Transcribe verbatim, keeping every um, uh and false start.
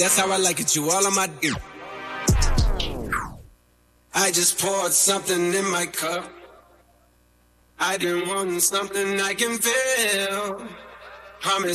That's how I like it, you all on my dick. I just poured something in my cup. I didn't want something I can feel. Promise